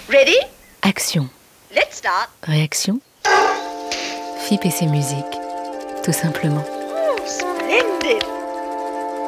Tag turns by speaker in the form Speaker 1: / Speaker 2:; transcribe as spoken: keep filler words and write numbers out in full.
Speaker 1: Ready?
Speaker 2: Action.
Speaker 1: Let's start.
Speaker 2: Réaction. F I P et ses musiques, tout simplement.